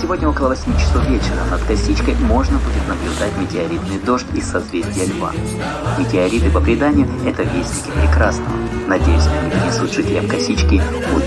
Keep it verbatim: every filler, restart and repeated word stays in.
Сегодня около восьми часов вечера над Косичкой можно будет наблюдать метеоритный дождь из созвездия Льва. Метеориты, по преданию, это вестники прекрасного. Надеюсь, они принесут жителям Косички